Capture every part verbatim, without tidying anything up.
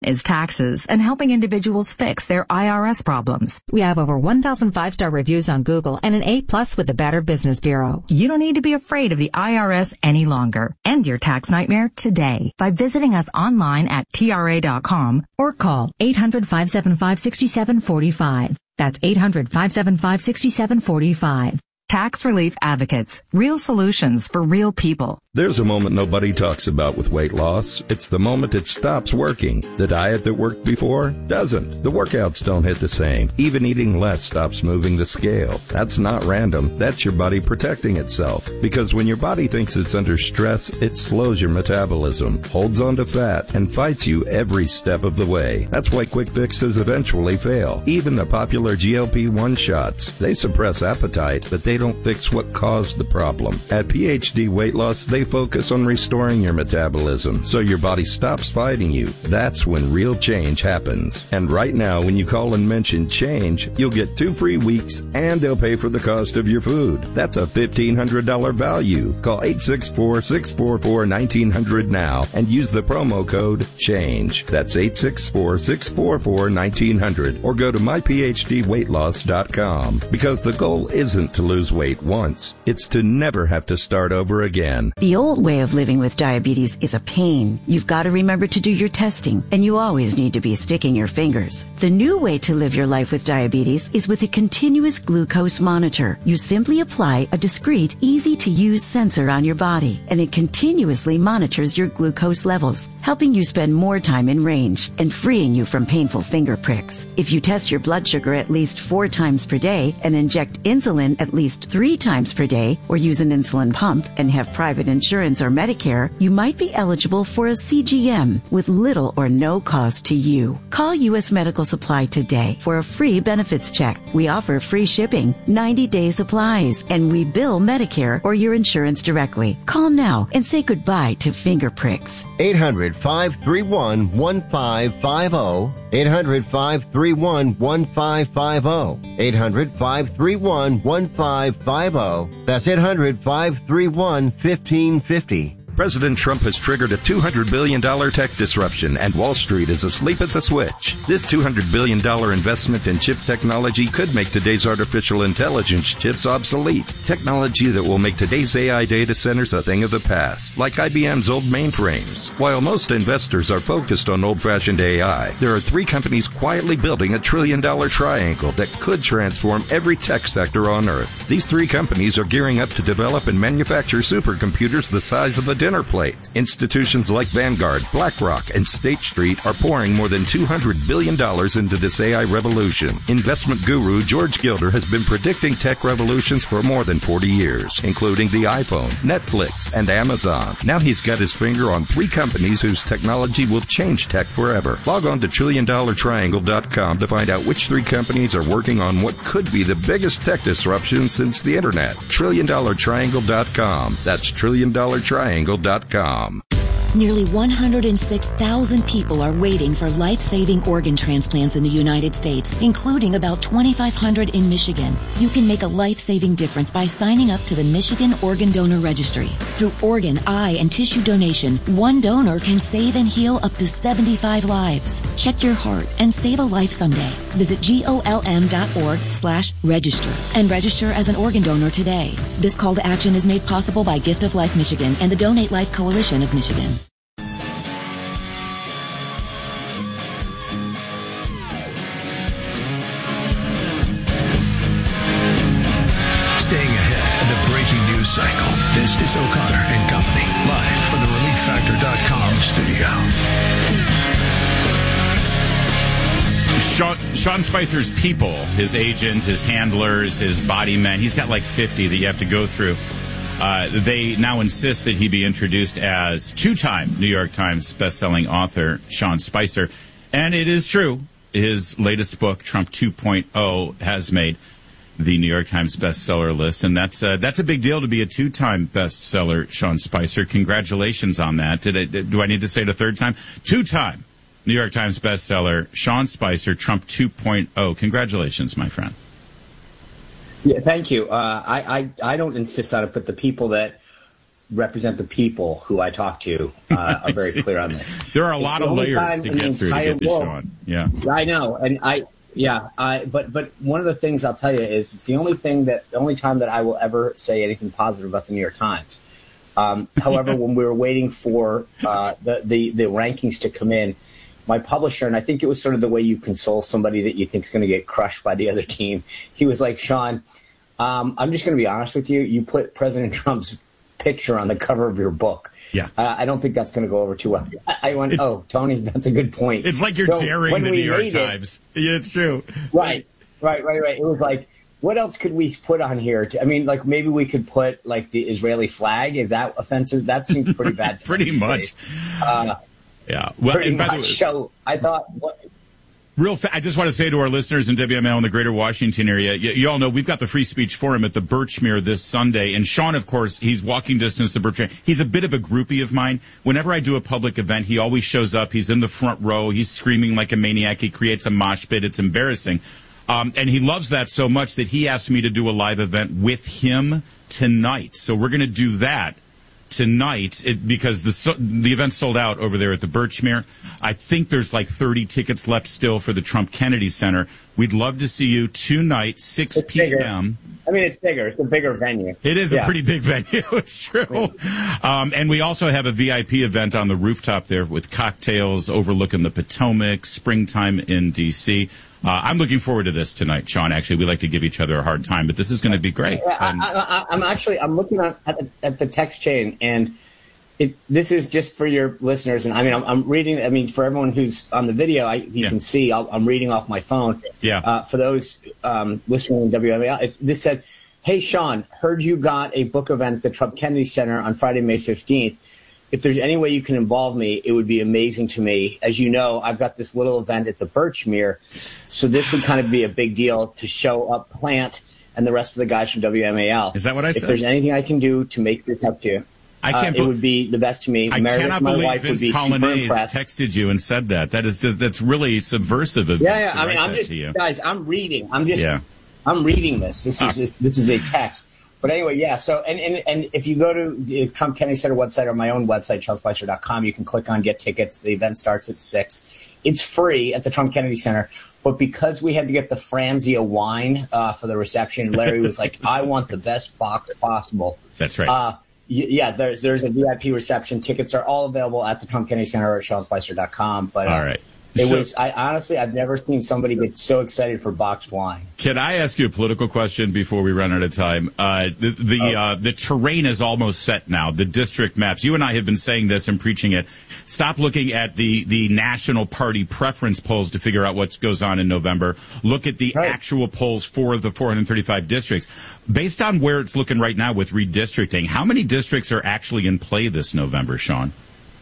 is taxes and helping individuals fix their I R S problems. We have over one thousand five-star reviews on Google and an A plus with the Better Business Bureau. You don't need to be afraid of the I R S any longer. End your tax nightmare today by visiting us online at T R A dot com or call eight hundred, five seven five, six seven four five. That's eight hundred, five seven five, six seven four five. Tax Relief Advocates. Real solutions for real people. There's a moment nobody talks about with weight loss. It's the moment it stops working. The diet that worked before doesn't. The workouts don't hit the same. Even eating less stops moving the scale. That's not random. That's your body protecting itself. Because when your body thinks it's under stress, it slows your metabolism, holds on to fat, and fights you every step of the way. That's why quick fixes eventually fail. Even the popular G L P one shots. They suppress appetite, but they don't fix what caused the problem. At P H D Weight Loss, they focus on restoring your metabolism so your body stops fighting you. That's when real change happens. And right now, when you call and mention change, you'll get two free weeks and they'll pay for the cost of your food. That's a fifteen hundred dollars value. Call eight six four, six four four, one nine zero zero now and use the promo code CHANGE. That's eight six four, six four four, one nine zero zero or go to my p h d weight loss dot com because the goal isn't to lose weight once. It's to never have to start over again. The old way of living with diabetes is a pain. You've got to remember to do your testing, and you always need to be sticking your fingers. The new way to live your life with diabetes is with a continuous glucose monitor. You simply apply a discreet, easy-to-use sensor on your body, and it continuously monitors your glucose levels, helping you spend more time in range and freeing you from painful finger pricks. If you test your blood sugar at least four times per day and inject insulin at least three times per day, or use an insulin pump and have private insurance or Medicare, you might be eligible for a C G M with little or no cost to you. Call U S Medical Supply today for a free benefits check. We offer free shipping, ninety day supplies, and we bill Medicare or your insurance directly. Call now and say goodbye to finger pricks. eight hundred, five three one, one five five zero. eight hundred, five three one, one five five zero. eight hundred, five three one, one five five zero. That's eight hundred, five three one, one five five zero. President Trump has triggered a two hundred billion dollars tech disruption, and Wall Street is asleep at the switch. This two hundred billion dollars investment in chip technology could make today's artificial intelligence chips obsolete. Technology that will make today's A I data centers a thing of the past, like I B M's old mainframes. While most investors are focused on old-fashioned A I, there are three companies quietly building a trillion-dollar triangle that could transform every tech sector on Earth. These three companies are gearing up to develop and manufacture supercomputers the size of a dinner plate. Institutions like Vanguard, BlackRock, and State Street are pouring more than two hundred billion dollars into this A I revolution. Investment guru George Gilder has been predicting tech revolutions for more than forty years, including the iPhone, Netflix, and Amazon. Now he's got his finger on three companies whose technology will change tech forever. Log on to trillion dollar triangle dot com to find out which three companies are working on what could be the biggest tech disruption since the internet. trillion dollar triangle dot com. That's trillion dollar triangle dot com. Nearly one hundred six thousand people are waiting for life-saving organ transplants in the United States, including about twenty-five hundred in Michigan. You can make a life-saving difference by signing up to the Michigan Organ Donor Registry. Through organ, eye, and tissue donation, one donor can save and heal up to seventy-five lives. Check your heart and save a life someday. Visit golm dot org slash register and register as an organ donor today. This call to action is made possible by Gift of Life Michigan and the Donate Life Coalition of Michigan. Cycle. This is O'Connor and Company, live from the relief factor dot com studio. Sean, Sean Spicer's people, his agent, his handlers, his body men, he's got like fifty that you have to go through. Uh, they now insist that he be introduced as two-time New York Times bestselling author Sean Spicer. And it is true. His latest book, Trump two point oh, has made the New York Times bestseller list, and that's uh, that's a big deal to be a two-time bestseller, Sean Spicer. Congratulations on that. Did I, do I need to say it a third time? Two-time New York Times bestseller, Sean Spicer, Trump two point oh. Congratulations, my friend. Yeah, thank you. Uh, I, I I don't insist on it, but the people that represent the people who I talk to uh, are very clear on this. There are a it's lot of layers to get through to get to world, Sean. Yeah, I know, and I yeah, I but but one of the things I'll tell you is it's the only thing that the only time that I will ever say anything positive about the New York Times. Um, however, when we were waiting for uh, the, the the rankings to come in, my publisher, and I think it was sort of the way you console somebody that you think is going to get crushed by the other team. He was like, Sean, um, I'm just going to be honest with you. You put President Trump's picture on the cover of your book. Yeah. Uh, I don't think that's going to go over too well. I, I went, it's, oh, Tony, that's a good point. It's like you're so daring the New York Times. It, yeah, it's true. Right, right, right, right. It was like, what else could we put on here? To, I mean, like maybe we could put like the Israeli flag. Is that offensive? That seems pretty bad. Pretty much. Uh, yeah. Well, pretty and by much. the way, so I thought. What, Real fa- I just want to say to our listeners in W M L in the greater Washington area, you, you all know we've got the Free Speech Forum at the Birchmere this Sunday. And Sean, of course, he's walking distance to Birchmere. He's a bit of a groupie of mine. Whenever I do a public event, he always shows up. He's in the front row. He's screaming like a maniac. He creates a mosh pit. It's embarrassing. Um, and he loves that so much that he asked me to do a live event with him tonight. So we're going to do that tonight it, because the the event sold out over there at the Birchmere. I think there's like thirty tickets left still for the Trump Kennedy Center. We'd love to see you tonight, six p.m. I mean, it's bigger. It's a bigger venue. It is yeah. a pretty big venue. It's true. Um, and we also have a V I P event on the rooftop there with cocktails overlooking the Potomac, springtime in D C Uh, I'm looking forward to this tonight, Sean. Actually, we like to give each other a hard time, but this is going to be great. Yeah, I, I, I'm actually I'm looking at, at, the, at the text chain, and it, this is just for your listeners. And I mean, I'm, I'm reading. I mean, for everyone who's on the video, I, you yeah. can see I'll, I'm reading off my phone. Yeah. Uh, for those um, listening to W M A L, it's, this says, "Hey, Sean, heard you got a book event at the Trump Kennedy Center on Friday, May fifteenth. If there's any way you can involve me, it would be amazing to me. As you know, I've got this little event at the Birchmere, so this would kind of be a big deal to show up Plant and the rest of the guys from W M A L. Is that what I if said? If there's anything I can do to make this up to you, I can't uh, be- it would be the best to me. I Meredith, cannot my believe wife, Vince would be Colonnese super impressed. texted you and said that. That is just, that's really subversive of yeah, Vince yeah. to I mean, write I'm that just to you. guys. I'm reading. I'm just. Yeah. I'm reading this. This is Ah. this, this is a text. But anyway, yeah, so, and, and, and if you go to the Trump Kennedy Center website or my own website, sean spicer dot com, you can click on Get Tickets. The event starts at six. It's free at the Trump Kennedy Center. But because we had to get the Franzia wine uh, for the reception, Larry was like, I want the best box possible. That's right. Uh, y- yeah, there's there's a V I P reception. Tickets are all available at the Trump Kennedy Center or at sean spicer dot com. But, uh, all right. It so, was, I honestly, I've never seen somebody get so excited for boxed wine. Can I ask you a political question before we run out of time? Uh, the the, oh. uh, the terrain is almost set now. The district maps. You and I have been saying this and preaching it. Stop looking at the, the national party preference polls to figure out what goes on in November. Look at the right. actual polls for the four hundred thirty-five districts. Based on where it's looking right now with redistricting, how many districts are actually in play this November, Sean?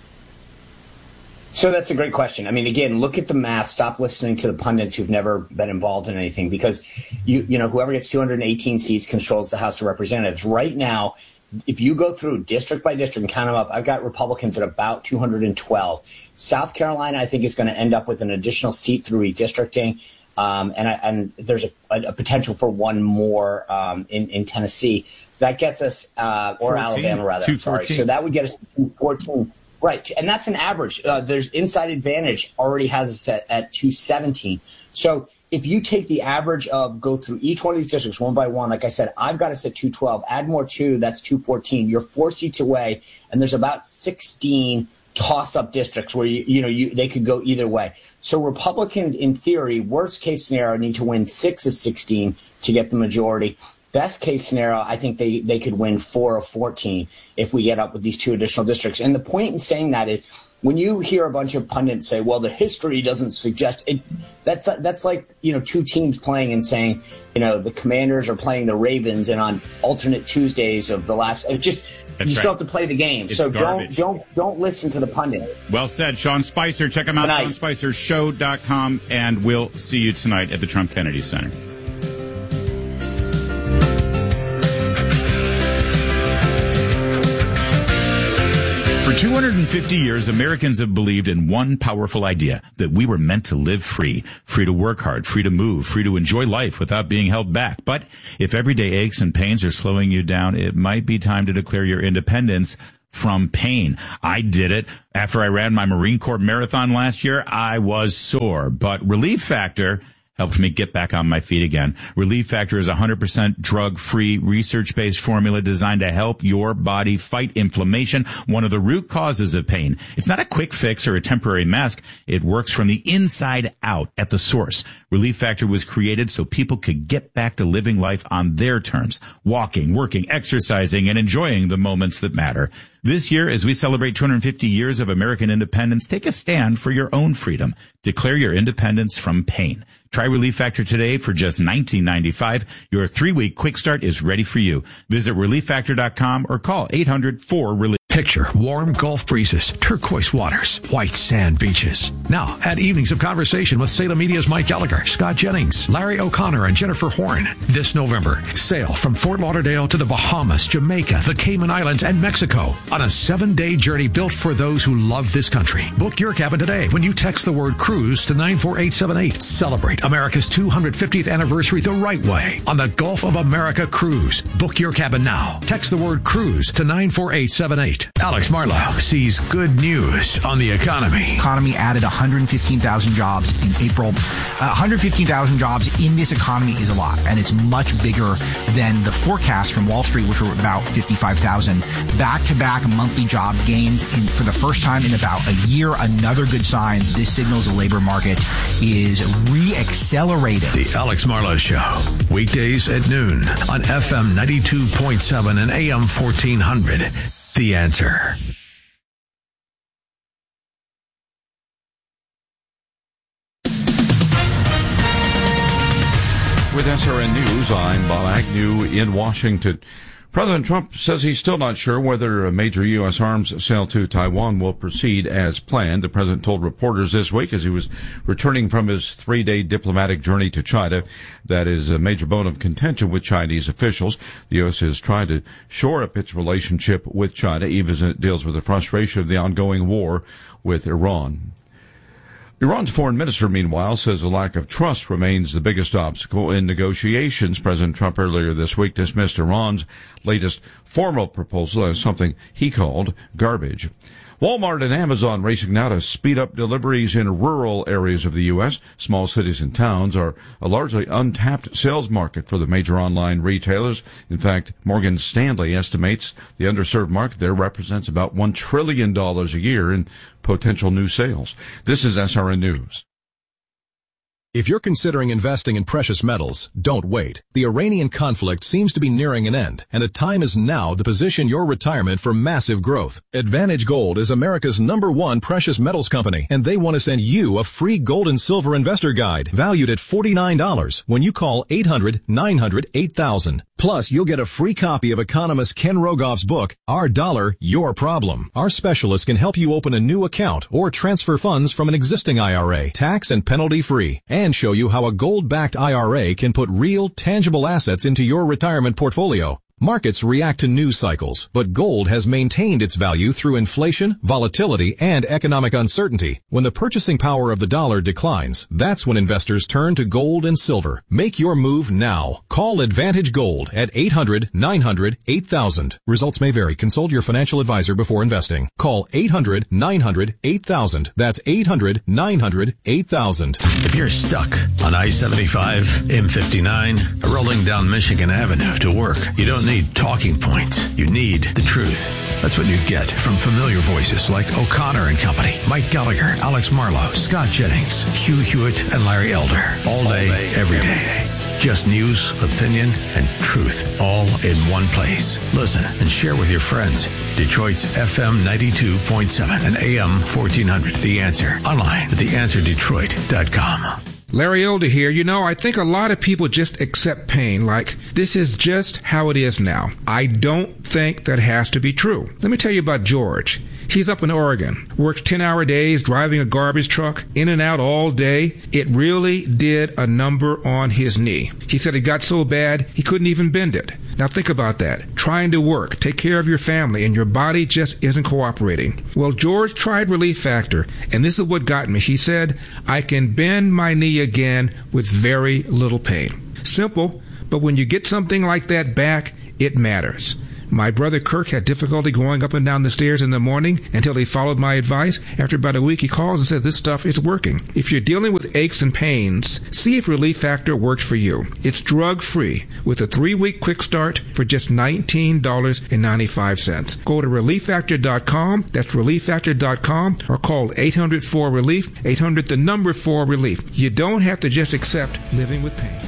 So that's a great question. I mean, again, look at the math. Stop listening to the pundits who've never been involved in anything because, you you know, whoever gets two hundred eighteen seats controls the House of Representatives. Right now, if you go through district by district and count them up, I've got Republicans at about two hundred twelve. South Carolina, I think, is going to end up with an additional seat through redistricting. Um, and, I, and there's a, a, a potential for one more um, in, in Tennessee. So that gets us, uh, or fourteen, Alabama, rather. two Sorry. fourteen. So that would get us to two fourteen. Right, and that's an average. Uh, there's Inside Advantage already has us at, at two seventeen. So if you take the average of go through each one of these districts one by one, like I said, I've got us at two twelve. Add more two, that's two fourteen. You're four seats away, and there's about sixteen toss-up districts where you you know you they could go either way. So Republicans, in theory, worst case scenario, need to win six of sixteen to get the majority. Best case scenario, I think they, they could win four of fourteen if we get up with these two additional districts. And the point in saying that is when you hear a bunch of pundits say, well, the history doesn't suggest it, that's that's like, you know, two teams playing and saying, you know, the Commanders are playing the Ravens and on alternate Tuesdays of the last, it just, That's you right. still have to play the game. It's so garbage. don't, don't, don't listen to the pundit. Well said, Sean Spicer. Check him out, sean spicer show dot com, and we'll see you tonight at the Trump Kennedy Center. For two hundred fifty years, Americans have believed in one powerful idea, that we were meant to live free, free to work hard, free to move, free to enjoy life without being held back. But if everyday aches and pains are slowing you down, it might be time to declare your independence from pain. I did it. After I ran my Marine Corps marathon last year, I was sore, but Relief Factor helped me get back on my feet again. Relief Factor is a one hundred percent drug-free, research-based formula designed to help your body fight inflammation, one of the root causes of pain. It's not a quick fix or a temporary mask. It works from the inside out at the source. Relief Factor was created so people could get back to living life on their terms, walking, working, exercising, and enjoying the moments that matter. This year, as we celebrate two hundred fifty years of American independence, take a stand for your own freedom. Declare your independence from pain. Try Relief Factor today for just nineteen ninety-five dollars. Your three-week quick start is ready for you. Visit relief factor dot com or call eight hundred four relief. Picture warm Gulf breezes, turquoise waters, white sand beaches. Now, add evenings of conversation with Salem Media's Mike Gallagher, Scott Jennings, Larry O'Connor, and Jennifer Horn. This November, sail from Fort Lauderdale to the Bahamas, Jamaica, the Cayman Islands, and Mexico on a seven-day journey built for those who love this country. Book your cabin today when you text the word cruise to nine four eight seven eight. Celebrate America's two hundred fiftieth anniversary the right way on the Gulf of America Cruise. Book your cabin now. Text the word cruise to nine four eight seven eight. Alex Marlowe sees good news on the economy. Economy added one hundred fifteen thousand jobs in April. Uh, one hundred fifteen thousand jobs in this economy is a lot, and it's much bigger than the forecast from Wall Street, which were about fifty-five thousand. Back-to-back monthly job gains in, for the first time in about a year. Another good sign. This signals the labor market is re-accelerating. The Alex Marlowe Show, weekdays at noon on F M ninety-two point seven and A M fourteen hundred. The Answer. With S R N News, I'm Bob Agnew in Washington. President Trump says he's still not sure whether a major U S arms sale to Taiwan will proceed as planned. The president told reporters this week as he was returning from his three-day diplomatic journey to China that is a major bone of contention with Chinese officials. The U S is trying to shore up its relationship with China, even as it deals with the frustration of the ongoing war with Iran. Iran's foreign minister, meanwhile, says a lack of trust remains the biggest obstacle in negotiations. President Trump earlier this week dismissed Iran's latest formal proposal as something he called garbage. Walmart and Amazon racing now to speed up deliveries in rural areas of the U S. Small cities and towns are a largely untapped sales market for the major online retailers. In fact, Morgan Stanley estimates the underserved market there represents about one trillion dollars a year in potential new sales. This is S R N News. If you're considering investing in precious metals, don't wait. The Iranian conflict seems to be nearing an end, and the time is now to position your retirement for massive growth. Advantage Gold is America's number one precious metals company, and they want to send you a free gold and silver investor guide valued at forty-nine dollars when you call eight hundred nine hundred eight thousand. Plus, you'll get a free copy of economist Ken Rogoff's book, Our Dollar, Your Problem. Our specialists can help you open a new account or transfer funds from an existing I R A, tax and penalty free, and show you how a gold-backed I R A can put real, tangible assets into your retirement portfolio. Markets react to news cycles, but gold has maintained its value through inflation, volatility, and economic uncertainty. When the purchasing power of the dollar declines, that's when investors turn to gold and silver. Make your move now. Call Advantage Gold at eight hundred nine hundred eight thousand. Results may vary. Consult your financial advisor before investing. Call eight hundred nine hundred eight thousand. That's eight hundred nine hundred eight thousand. If you're stuck on I seventy-five, M fifty-nine, rolling down Michigan Avenue to work, you don't need talking points. You need the truth. That's what you get from familiar voices like O'Connor and Company, Mike Gallagher, Alex Marlowe, Scott Jennings, Hugh Hewitt, and Larry Elder. All day, every day. Just news, opinion, and truth all in one place. Listen and share with your friends. Detroit's F M ninety-two point seven and A M fourteen hundred. The Answer. Online at the answer detroit dot com. Larry Elder here. You know, I think a lot of people just accept pain like this is just how it is now. I don't think that has to be true. Let me tell you about George. He's up in Oregon, works ten-hour days, driving a garbage truck, in and out all day. It really did a number on his knee. He said it got so bad he couldn't even bend it. Now think about that. Trying to work, take care of your family, and your body just isn't cooperating. Well, George tried Relief Factor, and this is what got me. He said, I can bend my knee again with very little pain. Simple, but when you get something like that back, it matters. My brother Kirk had difficulty going up and down the stairs in the morning until he followed my advice. After about a week, he calls and says, this stuff is working. If you're dealing with aches and pains, see if Relief Factor works for you. It's drug-free with a three-week quick start for just nineteen dollars and ninety-five cents. Go to relief factor dot com. That's relief factor dot com, or call eight hundred four relief, eight hundred the number four relief. You don't have to just accept living with pain.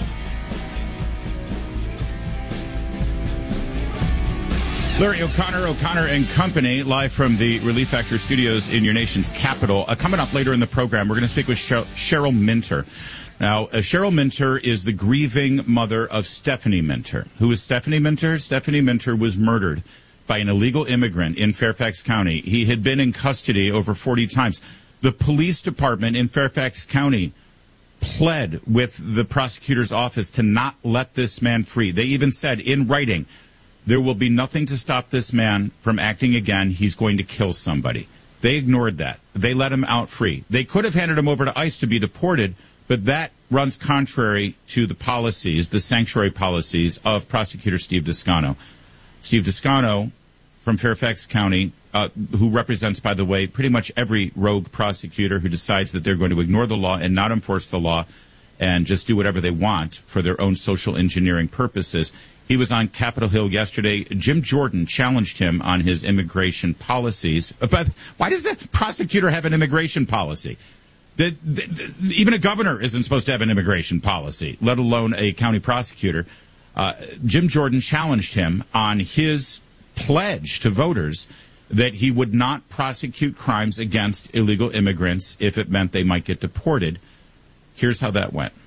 Larry O'Connor, O'Connor and Company, live from the Relief Factor studios in your nation's capital. Uh, coming up later in the program, we're going to speak with Cheryl, Cheryl Minter. Now, uh, Cheryl Minter is the grieving mother of Stephanie Minter. Who is Stephanie Minter? Stephanie Minter was murdered by an illegal immigrant in Fairfax County. He had been in custody over forty times. The police department in Fairfax County pled with the prosecutor's office to not let this man free. They even said in writing, there will be nothing to stop this man from acting again. He's going to kill somebody. They ignored that. They let him out free. They could have handed him over to ICE to be deported, but that runs contrary to the policies, the sanctuary policies of Prosecutor Steve Descano. Steve Descano from Fairfax County, uh, who represents, by the way, pretty much every rogue prosecutor who decides that they're going to ignore the law and not enforce the law and just do whatever they want for their own social engineering purposes. He was on Capitol Hill yesterday. Jim Jordan challenged him on his immigration policies. But why does the prosecutor have an immigration policy? The, the, the, even a governor isn't supposed to have an immigration policy, let alone a county prosecutor. Uh, Jim Jordan challenged him on his pledge to voters that he would not prosecute crimes against illegal immigrants if it meant they might get deported. Here's how that went.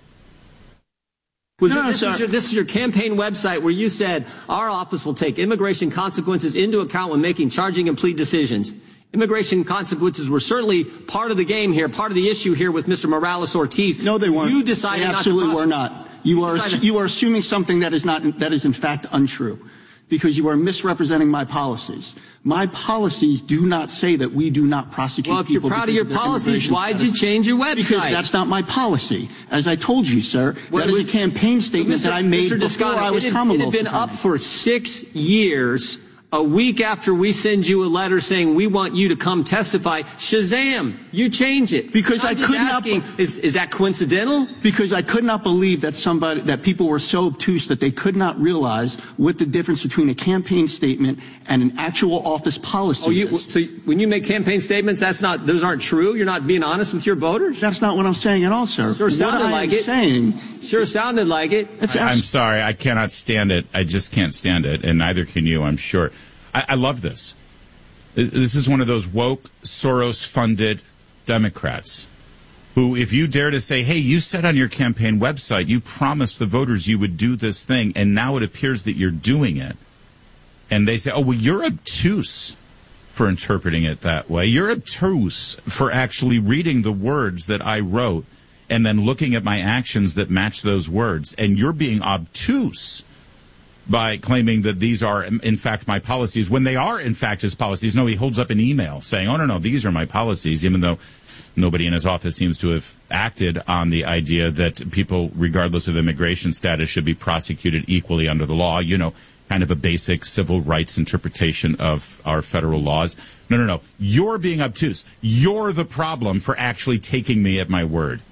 Was no, this, is your, this is your campaign website where you said our office will take immigration consequences into account when making charging and plea decisions. Immigration consequences were certainly part of the game here, part of the issue here with Mister Morales-Ortiz. No, they weren't. You decided they absolutely not to were not. You are you are assuming something that is not that is in fact untrue, because you are misrepresenting my policies. My policies do not say that we do not prosecute well, if people. Well, if you're proud of your policies, why did you change your website? Because that's not my policy. As I told you, sir, well, that was, is a campaign statement Mister that I made Mister before Descano, I was it had, Commonwealth It had been Supreme. up for six years. A week after we send you a letter saying we want you to come testify, shazam, you change it. Because I'm I could asking, not. Is, is that coincidental? Because I could not believe that somebody, that people were so obtuse that they could not realize what the difference between a campaign statement and an actual office policy oh, you, is. So when you make campaign statements, that's not, those aren't true? You're not being honest with your voters? That's not what I'm saying at all, sir. Sure sounded what like I am it. Saying, sure sounded like it. I, I'm sorry, I cannot stand it. I just can't stand it, and neither can you, I'm sure. I, I love this. This is one of those woke, Soros-funded Democrats who, if you dare to say, hey, you said on your campaign website, you promised the voters you would do this thing, and now it appears that you're doing it. And they say, oh, well, you're obtuse for interpreting it that way. You're obtuse for actually reading the words that I wrote and then looking at my actions that match those words. And you're being obtuse by claiming that these are, in fact, my policies, when they are, in fact, his policies. No, he holds up an email saying, oh, no, no, these are my policies, even though nobody in his office seems to have acted on the idea that people, regardless of immigration status, should be prosecuted equally under the law. You know, kind of a basic civil rights interpretation of our federal laws. No, no, no. You're being obtuse. You're the problem for actually taking me at my word.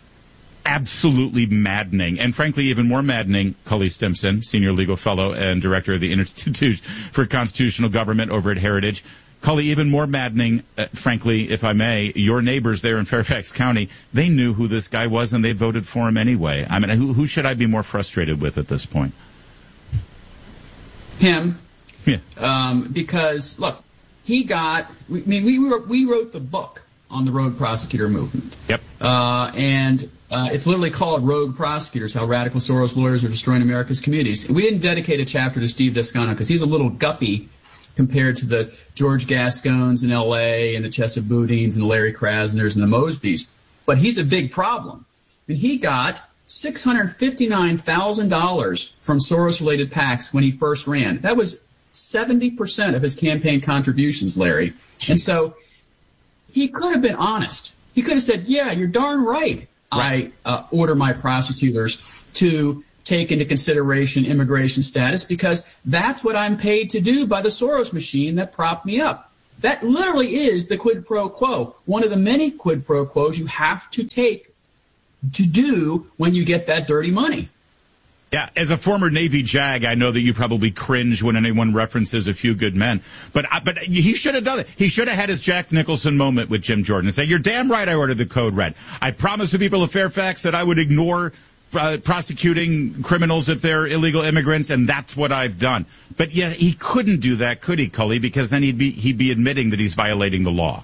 Absolutely maddening. And frankly, even more maddening, Cully Stimson, Senior Legal Fellow and Director of the Institute for Constitutional Government over at Heritage. Cully, even more maddening, uh, frankly, if I may, your neighbors there in Fairfax County, they knew who this guy was and they voted for him anyway. I mean, who, who should I be more frustrated with at this point? Him. Yeah. Um, because, look, he got, I mean, we, were, we wrote the book on the rogue prosecutor movement. Yep. Uh, and uh, it's literally called Rogue Prosecutors, How Radical Soros Lawyers Are Destroying America's Communities. We didn't dedicate a chapter to Steve Descano because he's a little guppy compared to the George Gascons in L A and the Chesa Boudins and the Larry Krasners and the Mosbys. But he's a big problem. And he got six hundred fifty-nine thousand dollars from Soros-related PACs when he first ran. That was seventy percent of his campaign contributions, Larry. Jeez. And so he could have been honest. He could have said, yeah, you're darn right. right. I uh, order my prosecutors to take into consideration immigration status because that's what I'm paid to do by the Soros machine that propped me up. That literally is the quid pro quo, one of the many quid pro quos you have to take to do when you get that dirty money. Yeah, as a former Navy JAG, I know that you probably cringe when anyone references A Few Good Men. But but he should have done it. He should have had his Jack Nicholson moment with Jim Jordan and say, you're damn right I ordered the code red. I promised the people of Fairfax that I would ignore uh, prosecuting criminals if they're illegal immigrants, and that's what I've done. But yeah, he couldn't do that, could he, Cully? Because then he'd be he'd be admitting that he's violating the law.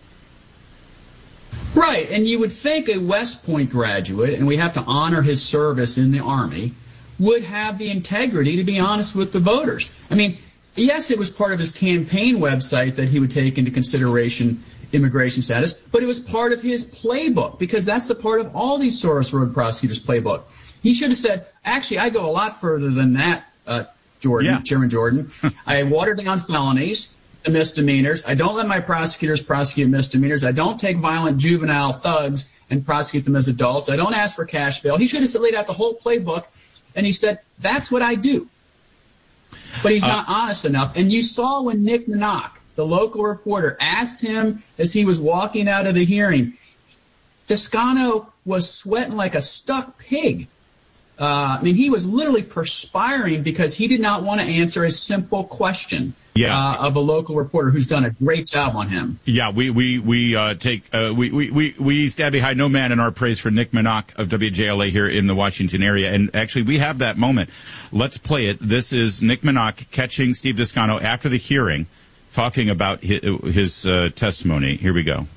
Right, and you would think a West Point graduate, and we have to honor his service in the Army, would have the integrity to be honest with the voters. I mean, yes, it was part of his campaign website that he would take into consideration immigration status, but it was part of his playbook because that's the part of all these Soros Road prosecutors' playbook. He should have said, actually, I go a lot further than that, uh, Jordan, yeah. Chairman Jordan. I water down felonies, misdemeanors. I don't let my prosecutors prosecute misdemeanors. I don't take violent juvenile thugs and prosecute them as adults. I don't ask for cash bail. He should have laid out the whole playbook, and he said, that's what I do. But he's not uh, honest enough. And you saw when Nick Minock, the local reporter, asked him as he was walking out of the hearing, Toscano was sweating like a stuck pig. Uh, I mean, he was literally perspiring because he did not want to answer a simple question. Yeah. Uh, of a local reporter who's done a great job on him. Yeah, we we we uh, take uh, we, we we we stand behind no man in our praise for Nick Minock of W J L A here in the Washington area, and actually we have that moment. Let's play it. This is Nick Minock catching Steve Toscano after the hearing, talking about his, his uh, testimony. Here we go.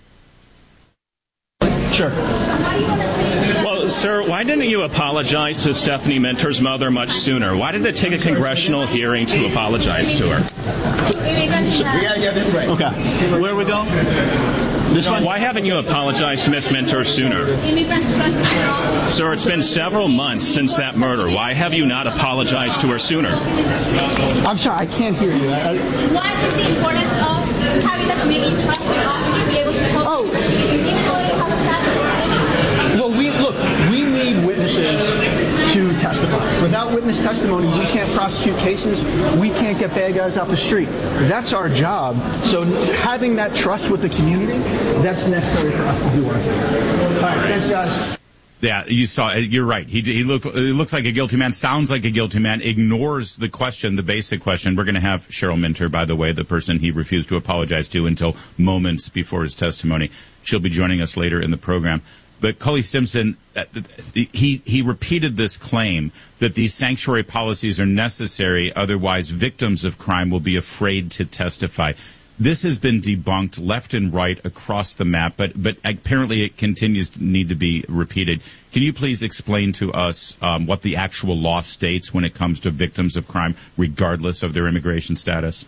Sure. Well, sir, why didn't you apologize to Stephanie Minter's mother much sooner? Why did it take a congressional hearing to apologize to her? We gotta get this right. Okay. Where are we going? This one? Why haven't you apologized to Miss Minter sooner? Sir, it's been several months since that murder. Why have you not apologized to her sooner? I'm sorry, I can't hear you. I, what is the importance of having the community trust your office to be able to help oh. investigations, even though you have a status of Well, we look, we need witnesses to testify. Without witness testimony, we can't prosecute cases. We can't get bad guys off the street. That's our job. So having that trust with the community, that's necessary for us to do our job. All right, thanks, guys. Yeah, you saw it. You're right. He he, look, he looks like a guilty man, sounds like a guilty man, ignores the question, the basic question. We're going to have Cheryl Minter, by the way, the person he refused to apologize to until moments before his testimony. She'll be joining us later in the program. But Cully Stimson, he, he repeated this claim that these sanctuary policies are necessary, otherwise victims of crime will be afraid to testify. This has been debunked left and right across the map, but, but apparently it continues to need to be repeated. Can you please explain to us um, what the actual law states when it comes to victims of crime, regardless of their immigration status?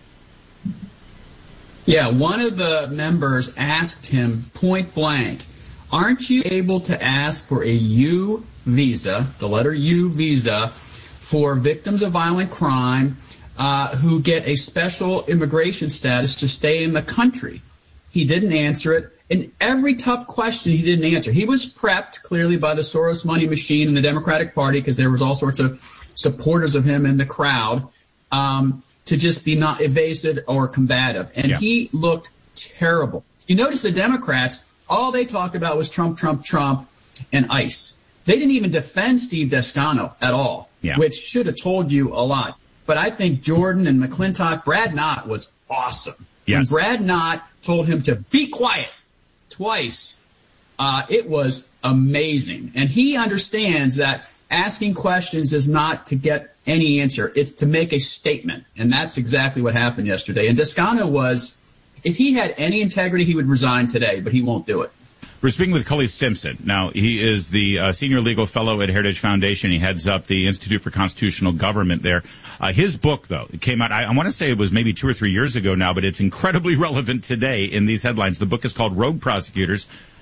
Yeah, one of the members asked him point blank, aren't you able to ask for a U visa, the letter U visa, for victims of violent crime uh, who get a special immigration status to stay in the country? He didn't answer it. And every tough question he didn't answer. He was prepped clearly by the Soros money machine and the Democratic Party, because there was all sorts of supporters of him in the crowd, um, to just be not evasive or combative. And yeah. He looked terrible. You notice the Democrats, all they talked about was Trump, Trump, Trump, and ICE. They didn't even defend Steve Toscano at all, yeah. which should have told you a lot. But I think Jordan and McClintock, Brad Knott was awesome. Yes. When Brad Knott told him to be quiet twice, uh, it was amazing. And he understands that asking questions is not to get any answer. It's to make a statement. And that's exactly what happened yesterday. And Toscano was, if he had any integrity, he would resign today, but he won't do it. We're speaking with Cully Stimson. Now, he is the uh, senior legal fellow at Heritage Foundation. He heads up the Institute for Constitutional Government there. Uh, his book, though, it came out, I, I want to say it was maybe two or three years ago now, but it's incredibly relevant today in these headlines. The book is called Rogue Prosecutors,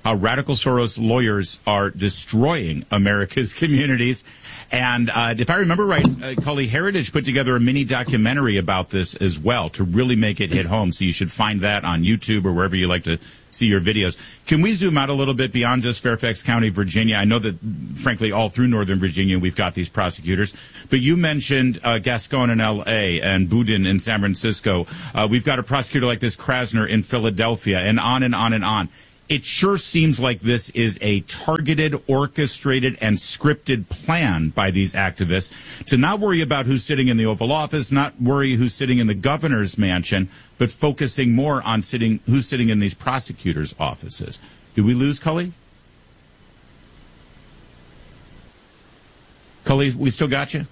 how radical Soros lawyers are destroying America's communities. And uh, if I remember right, uh, Cully, Heritage put together a mini documentary about this as well to really make it hit home. So you should find that on YouTube or wherever you like to see your videos. Can we zoom out a little bit beyond just Fairfax County, Virginia? I know that, frankly, all through Northern Virginia, we've got these prosecutors. But you mentioned uh, Gascon in L A and Boudin in San Francisco. Uh, we've got a prosecutor like this, Krasner, in Philadelphia, and on and on and on. It sure seems like this is a targeted, orchestrated, and scripted plan by these activists to not worry about who's sitting in the Oval Office, not worry who's sitting in the governor's mansion, but focusing more on sitting who's sitting in these prosecutors' offices. Did we lose Cully? Cully, we still got you?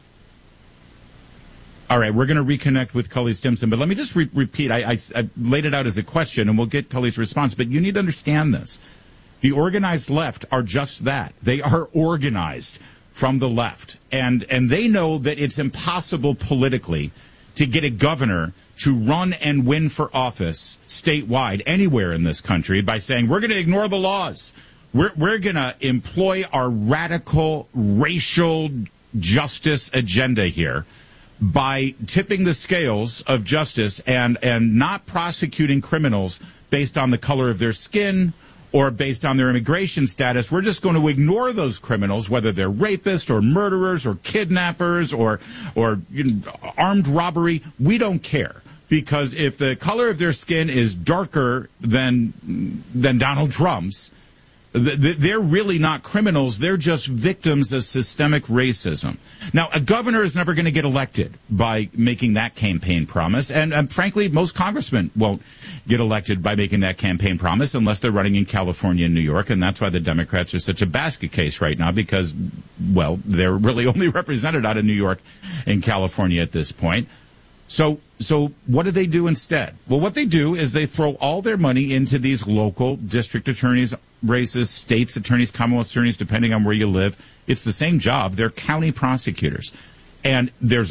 All right, we're going to reconnect with Cully Stimson, but let me just re- repeat. I, I, I laid it out as a question, and we'll get Cully's response, but you need to understand this. The organized left are just that. They are organized from the left, and, and they know that it's impossible politically to get a governor to run and win for office statewide anywhere in this country by saying, we're going to ignore the laws. We're, we're going to employ our radical racial justice agenda here by tipping the scales of justice and, and not prosecuting criminals based on the color of their skin or based on their immigration status. We're just going to ignore those criminals, whether they're rapists or murderers or kidnappers or, or you know, armed robbery. We don't care. Because if the color of their skin is darker than, than Donald Trump's, they're really not criminals. They're just victims of systemic racism. Now, a governor is never going to get elected by making that campaign promise. And, and frankly, most congressmen won't get elected by making that campaign promise unless they're running in California and New York. And that's why the Democrats are such a basket case right now because, well, they're really only represented out of New York and California at this point. So, so what do they do instead? Well, what they do is they throw all their money into these local district attorneys races, states attorneys, Commonwealth attorneys, depending on where you live. It's the same job. They're county prosecutors. And there's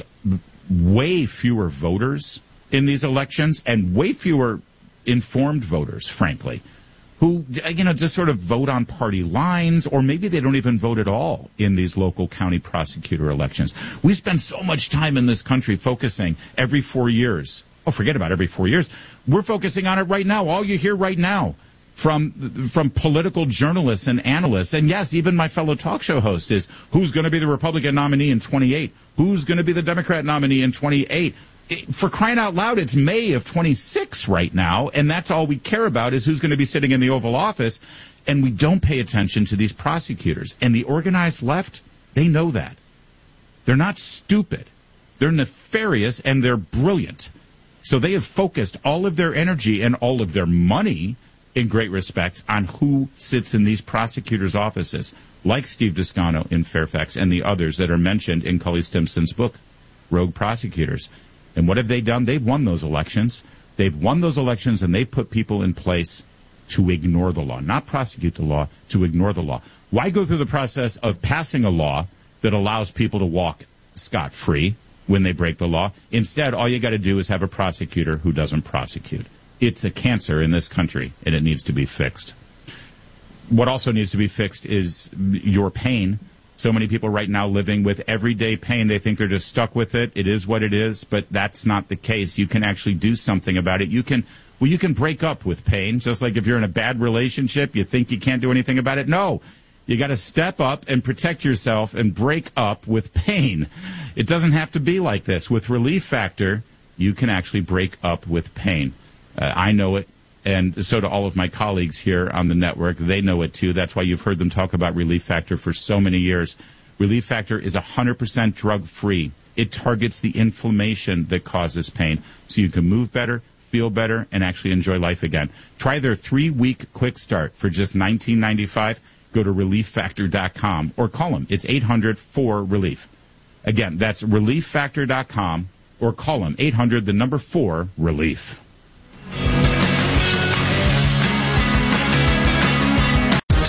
way fewer voters in these elections and way fewer informed voters, frankly, who, you know, just sort of vote on party lines, or maybe they don't even vote at all in these local county prosecutor elections. We spend so much time in this country focusing every four years. Oh, forget about every four years. We're focusing on it right now. All you hear right now from from political journalists and analysts, and yes, even my fellow talk show hosts, is who's going to be the Republican nominee in twenty-eight? Who's going to be the Democrat nominee in twenty-eight? It, for crying out loud, it's May of twenty-six right now, and that's all we care about is who's going to be sitting in the Oval Office, and we don't pay attention to these prosecutors. And the organized left, they know that. They're not stupid. They're nefarious, and they're brilliant. So they have focused all of their energy and all of their money, in great respects, on who sits in these prosecutors' offices, like Steve Descano in Fairfax and the others that are mentioned in Cully Stimson's book, Rogue Prosecutors. And what have they done? They've won those elections. They've won those elections, and they put people in place to ignore the law, not prosecute the law, to ignore the law. Why go through the process of passing a law that allows people to walk scot-free when they break the law? Instead, all you got to do is have a prosecutor who doesn't prosecute. It's a cancer in this country, and it needs to be fixed. What also needs to be fixed is your pain. So many people right now living with everyday pain. They think they're just stuck with it. It is what it is, but that's not the case. You can actually do something about it. You can, well, you can break up with pain. Just like if you're in a bad relationship, you think you can't do anything about it. No, you got to step up and protect yourself and break up with pain. It doesn't have to be like this. With Relief Factor, you can actually break up with pain. Uh, I know it, and so do all of my colleagues here on the network. They know it, too. That's why you've heard them talk about Relief Factor for so many years. Relief Factor is one hundred percent drug-free. It targets the inflammation that causes pain, so you can move better, feel better, and actually enjoy life again. Try their three-week quick start for just nineteen ninety-five dollars. Go to relief factor dot com or call them. It's eight hundred four relief. Again, that's relief factor dot com or call them eight hundred, the number four, relief.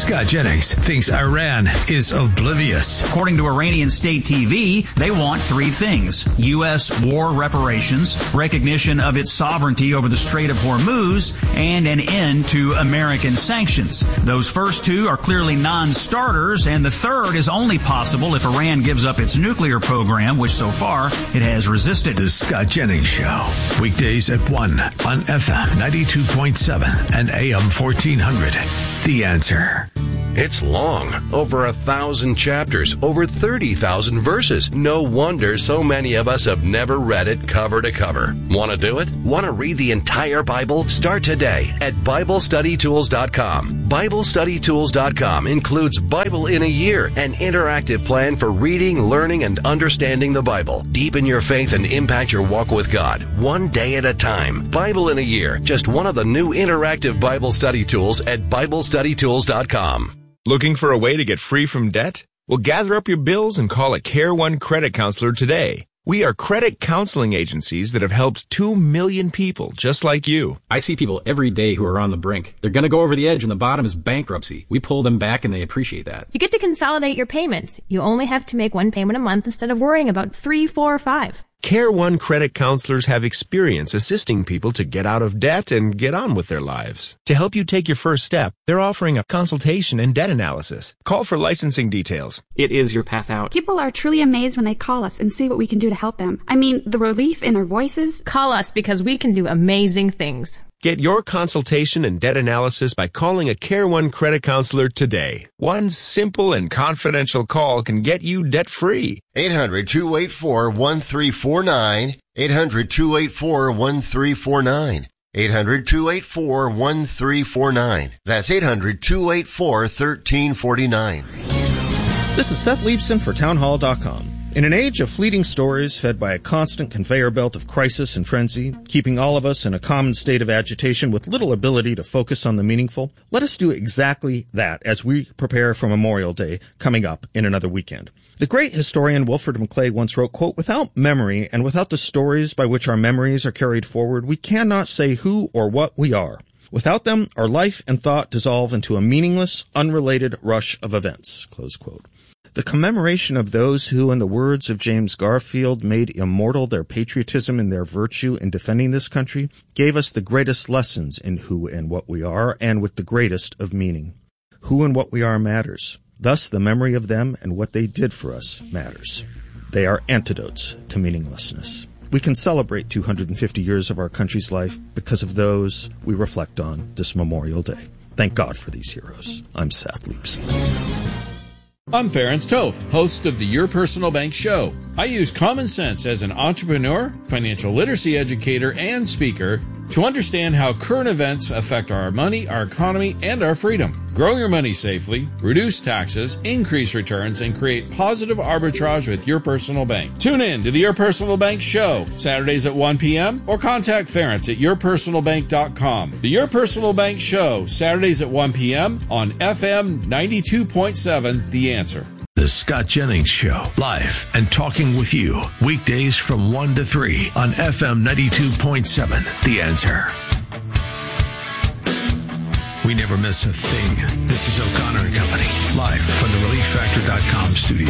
Scott Jennings thinks Iran is oblivious. According to Iranian state T V, they want three things: U S war reparations, recognition of its sovereignty over the Strait of Hormuz, and an end to American sanctions. Those first two are clearly non-starters, and the third is only possible if Iran gives up its nuclear program, which so far it has resisted. The Scott Jennings Show, weekdays at one on F M ninety-two point seven and A M fourteen hundred. The Answer. It's long, over a thousand chapters, over thirty thousand verses. No wonder so many of us have never read it cover to cover. Want to do it? Want to read the entire Bible? Start today at Bible Study Tools dot com. Bible Study Tools dot com includes Bible in a Year, an interactive plan for reading, learning, and understanding the Bible. Deepen your faith and impact your walk with God, one day at a time. Bible in a Year, just one of the new interactive Bible study tools at Bible Study Tools dot com. Looking for a way to get free from debt? Well, gather up your bills and call a Care One credit counselor today. We are credit counseling agencies that have helped two million people just like you. I see people every day who are on the brink. They're going to go over the edge and the bottom is bankruptcy. We pull them back and they appreciate that. You get to consolidate your payments. You only have to make one payment a month instead of worrying about three, four, or five. Care One credit counselors have experience assisting people to get out of debt and get on with their lives. To help you take your first step, they're offering a consultation and debt analysis. Call for licensing details. It is your path out. People are truly amazed when they call us and see what we can do to help them. I mean, the relief in their voices. Call us because we can do amazing things. Get your consultation and debt analysis by calling a Care One credit counselor today. One simple and confidential call can get you debt-free. eight hundred, two eight four, one three four nine. eight hundred, two eight four, one three four nine. eight hundred, two eight four, one three four nine. That's eight hundred, two eight four, one three four nine. This is Seth Leibson for townhall dot com. In an age of fleeting stories fed by a constant conveyor belt of crisis and frenzy, keeping all of us in a common state of agitation with little ability to focus on the meaningful, let us do exactly that as we prepare for Memorial Day coming up in another weekend. The great historian Wilfred McClay once wrote, quote, "Without memory and without the stories by which our memories are carried forward, we cannot say who or what we are. Without them, our life and thought dissolve into a meaningless, unrelated rush of events," close quote. The commemoration of those who, in the words of James Garfield, made immortal their patriotism and their virtue in defending this country, gave us the greatest lessons in who and what we are, and with the greatest of meaning. Who and what we are matters. Thus, the memory of them and what they did for us matters. They are antidotes to meaninglessness. We can celebrate two hundred fifty years of our country's life because of those we reflect on this Memorial Day. Thank God for these heroes. I'm Seth Leibson. I'm Ferenc Toth, host of the Your Personal Bank Show. I use common sense as an entrepreneur, financial literacy educator, and speaker to understand how current events affect our money, our economy, and our freedom. Grow your money safely, reduce taxes, increase returns, and create positive arbitrage with Your Personal Bank. Tune in to the Your Personal Bank Show, Saturdays at one p.m., or contact Ferenc at your personal bank dot com. The Your Personal Bank Show, Saturdays at one p.m. on F M ninety-two point seven, The Answer. The Scott Jennings Show, live and talking with you, weekdays from one to three on F M ninety-two point seven, The Answer. We never miss a thing. This is O'Connor and Company, live from the relief factor dot com studio.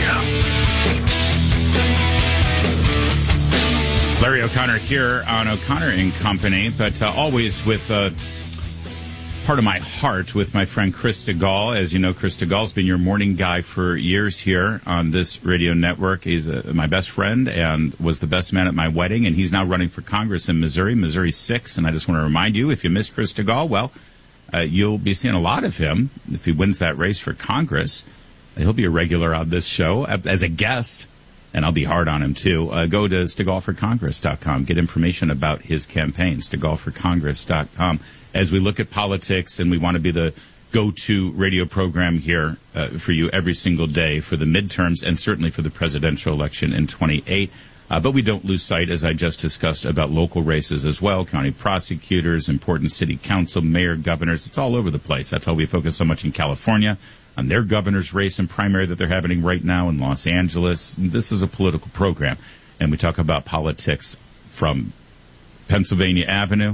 Larry O'Connor here on O'Connor and Company, but uh, always with uh, part of my heart with my friend Chris DeGaulle. As you know, Chris DeGaulle has been your morning guy for years here on this radio network. He's uh, my best friend and was the best man at my wedding, and he's now running for Congress in Missouri, Missouri six. And I just want to remind you, if you missed Chris DeGaulle, well, uh, you'll be seeing a lot of him if he wins that race for Congress. He'll be a regular on this show as a guest, and I'll be hard on him, too. Uh, go to stegall for congress dot com. Get information about his campaign, stegall for congress dot com. As we look at politics, and we want to be the go-to radio program here uh, for you every single day for the midterms and certainly for the presidential election in twenty-eight. Uh, but we don't lose sight, as I just discussed, about local races as well, county prosecutors, important city council, mayor, governors. It's all over the place. That's how we focus so much in California on their governor's race and primary that they're having right now in Los Angeles. This is a political program, and we talk about politics from Pennsylvania Avenue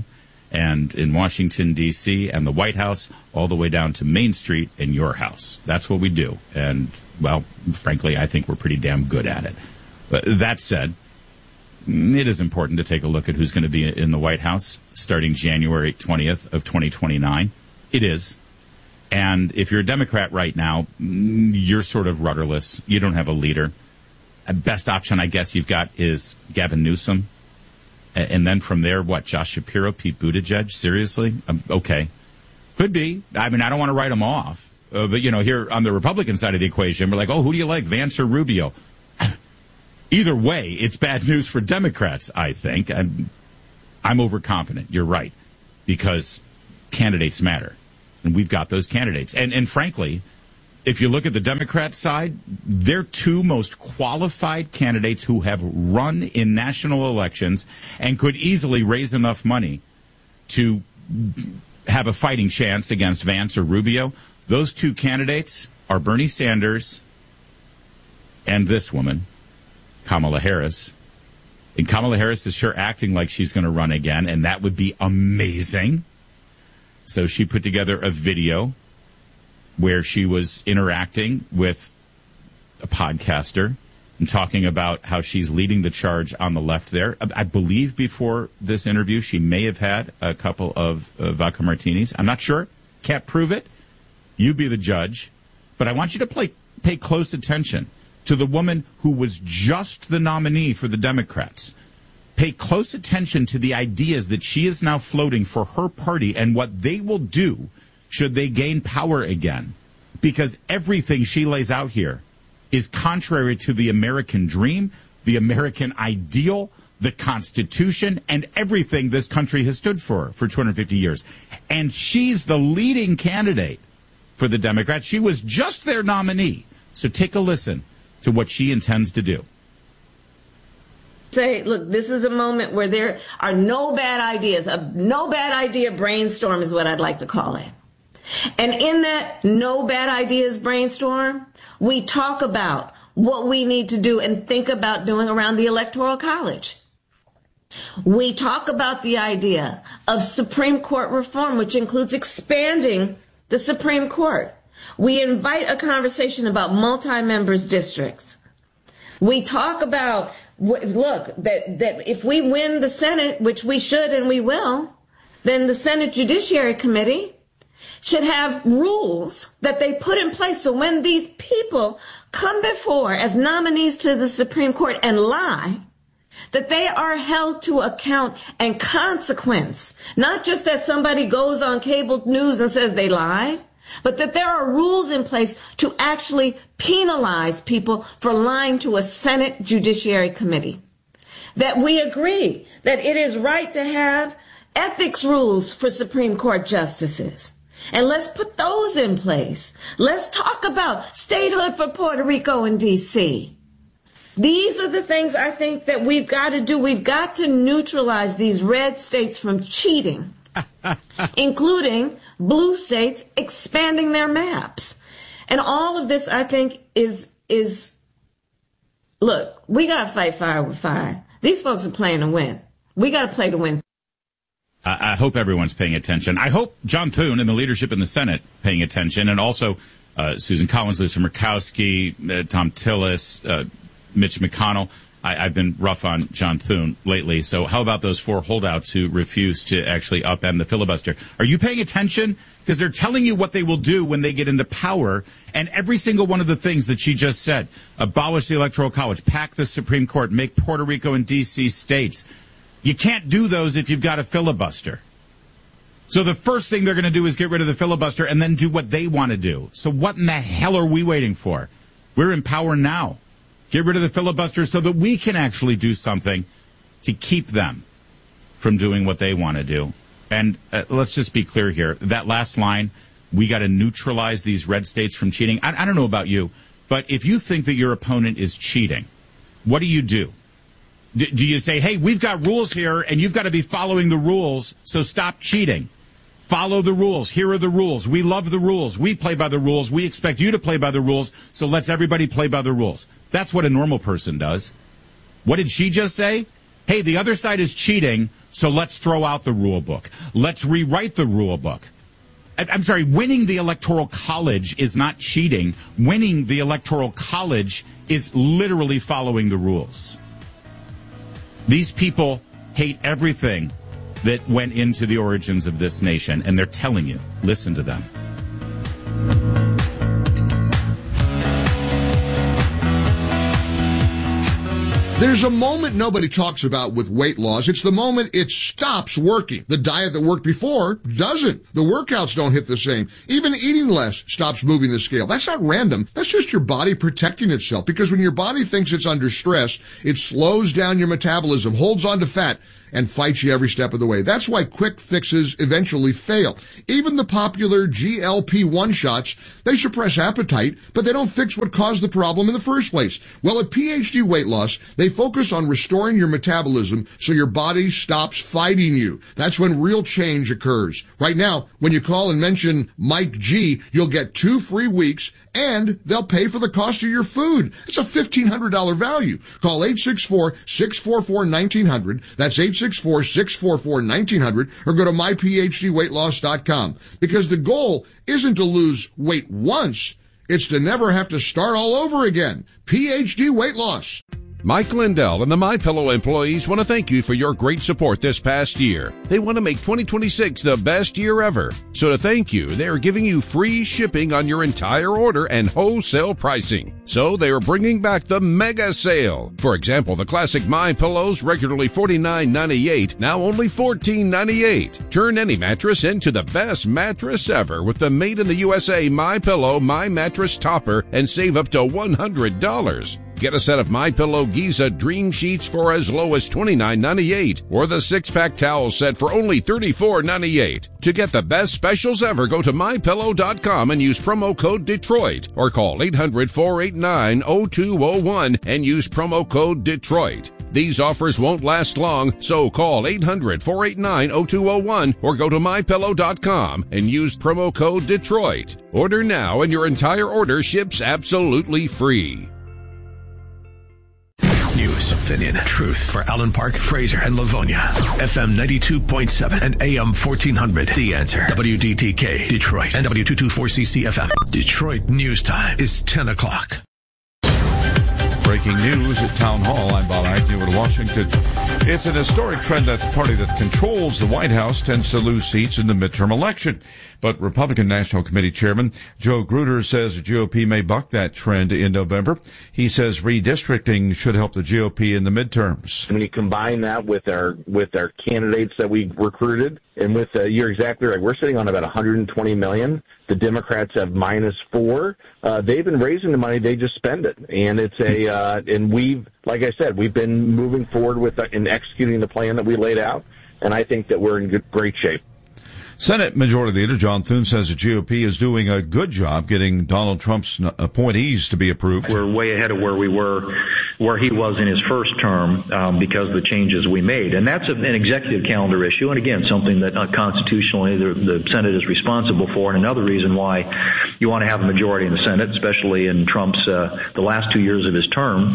and in Washington, D C, and the White House, all the way down to Main Street and your house. That's what we do. And, well, frankly, I think we're pretty damn good at it. But that said, it is important to take a look at who's going to be in the White House starting January twentieth of twenty twenty-nine. It is. And if you're a Democrat right now, you're sort of rudderless. You don't have a leader. The best option, I guess, you've got is Gavin Newsom. And then from there, what, Josh Shapiro, Pete Buttigieg? Seriously? Um, okay. Could be. I mean, I don't want to write them off. Uh, but, you know, here on the Republican side of the equation, we're like, oh, who do you like, Vance or Rubio? Either way, it's bad news for Democrats, I think. I'm, I'm overconfident. You're right. Because candidates matter. And we've got those candidates. And, and frankly, if you look at the Democrat side, they're two most qualified candidates who have run in national elections and could easily raise enough money to have a fighting chance against Vance or Rubio. Those two candidates are Bernie Sanders and this woman, Kamala Harris. And Kamala Harris is sure acting like she's going to run again, and that would be amazing. So she put together a video where she was interacting with a podcaster and talking about how she's leading the charge on the left there. I believe before this interview, she may have had a couple of uh, vodka martinis. I'm not sure. Can't prove it. You be the judge. But I want you to play, pay close attention to the woman who was just the nominee for the Democrats. Pay close attention to the ideas that she is now floating for her party and what they will do should they gain power again. Because everything she lays out here is contrary to the American dream, the American ideal, the Constitution, and everything this country has stood for for two hundred fifty years. And she's the leading candidate for the Democrats. She was just their nominee. So take a listen to what she intends to do. Say, look, this is a moment where there are no bad ideas. A no bad idea brainstorm is what I'd like to call it. And in that no bad ideas brainstorm, we talk about what we need to do and think about doing around the Electoral College. We talk about the idea of Supreme Court reform, which includes expanding the Supreme Court. We invite a conversation about multi-members districts. We talk about, look, that, that if we win the Senate, which we should and we will, then the Senate Judiciary Committee should have rules that they put in place so when these people come before as nominees to the Supreme Court and lie, that they are held to account and consequence. Not just that somebody goes on cable news and says they lied, but that there are rules in place to actually penalize people for lying to a Senate Judiciary Committee. That we agree that it is right to have ethics rules for Supreme Court justices. And let's put those in place. Let's talk about statehood for Puerto Rico and D C. These are the things I think that we've got to do. We've got to neutralize these red states from cheating, including blue states expanding their maps. And all of this, I think, is, is, look, we got to fight fire with fire. These folks are playing to win. We got to play to win. I hope everyone's paying attention. I hope John Thune and the leadership in the Senate paying attention, and also uh, Susan Collins, Lisa Murkowski, uh, Tom Tillis, uh, Mitch McConnell. I, I've been rough on John Thune lately. So how about those four holdouts who refuse to actually upend the filibuster? Are you paying attention? Because they're telling you what they will do when they get into power. And every single one of the things that she just said, abolish the Electoral College, pack the Supreme Court, make Puerto Rico and D C states. You can't do those if you've got a filibuster. So the first thing they're going to do is get rid of the filibuster and then do what they want to do. So what in the hell are we waiting for? We're in power now. Get rid of the filibuster so that we can actually do something to keep them from doing what they want to do. And uh, let's just be clear here. That last line, we got to neutralize these red states from cheating. I, I don't know about you, but if you think that your opponent is cheating, what do you do? D- do you say, hey, we've got rules here, and you've got to be following the rules, so stop cheating. Follow the rules. Here are the rules. We love the rules. We play by the rules. We expect you to play by the rules, so let's everybody play by the rules. That's what a normal person does. What did she just say? Hey, the other side is cheating, So let's throw out the rule book. Let's rewrite the rule book. I'm sorry, winning the Electoral College is not cheating. Winning the Electoral College is literally following the rules. These people hate everything that went into the origins of this nation, and they're telling you, listen to them. There's a moment nobody talks about with weight loss. It's the moment it stops working. The diet that worked before doesn't. The workouts don't hit the same. Even eating less stops moving the scale. That's not random. That's just your body protecting itself. Because when your body thinks it's under stress, it slows down your metabolism, holds on to fat, and fights you every step of the way. That's why quick fixes eventually fail. Even the popular G L P one shots, they suppress appetite, but they don't fix what caused the problem in the first place. Well, at P H D Weight Loss, they focus on restoring your metabolism so your body stops fighting you. That's when real change occurs. Right now, when you call and mention Mike G, you'll get two free weeks, and they'll pay for the cost of your food. It's a fifteen hundred dollars value. Call eight six four, six four four, one nine zero zero. That's eight six four, six four four, one nine zero zero, or go to my p h d weight loss dot com. Because the goal isn't to lose weight once, it's to never have to start all over again. P H D Weight Loss. Mike Lindell and the MyPillow employees want to thank you for your great support this past year. They want to make twenty twenty-six the best year ever. So to thank you, they are giving you free shipping on your entire order and wholesale pricing. So they are bringing back the mega sale. For example, the classic MyPillows, regularly forty-nine ninety-eight, now only fourteen ninety-eight. Turn any mattress into the best mattress ever with the made in the U S A MyPillow My Mattress Topper and save up to one hundred dollars. Get a set of MyPillow Giza Dream Sheets for as low as twenty-nine ninety-eight, or the six-pack towel set for only thirty-four ninety-eight. To get the best specials ever, go to my pillow dot com and use promo code Detroit, or call eight hundred, four eight nine, zero two zero one and use promo code Detroit. These offers won't last long, so call eight hundred, four eight nine, zero two zero one or go to my pillow dot com and use promo code Detroit. Order now and your entire order ships absolutely free. News, opinion, truth for Allen Park, Fraser, and Livonia. F M ninety-two point seven and A M fourteen hundred. The Answer. W D T K, Detroit, and W two twenty-four C C F M. Detroit News Time is ten o'clock. Breaking news at Town Hall. I'm Bob Agnew in Washington. It's an historic trend that the party that controls the White House tends to lose seats in the midterm election. But Republican National Committee Chairman Joe Gruder says the G O P may buck that trend in November. He says redistricting should help the G O P in the midterms. When you combine that with our with our candidates that we recruited, and with uh, you're exactly right, we're sitting on about one hundred twenty million. The Democrats have minus four. Uh, they've been raising the money; they just spend it, and it's a uh, and we've, like I said, we've been moving forward with uh, in executing the plan that we laid out, and I think that we're in good, great shape. Senate Majority Leader John Thune says the G O P is doing a good job getting Donald Trump's appointees to be approved. We're way ahead of where we were, where he was in his first term, um, because of the changes we made. And that's an executive calendar issue, and again, something that uh, constitutionally the, the Senate is responsible for, and another reason why you want to have a majority in the Senate, especially in Trump's uh, the last two years of his term.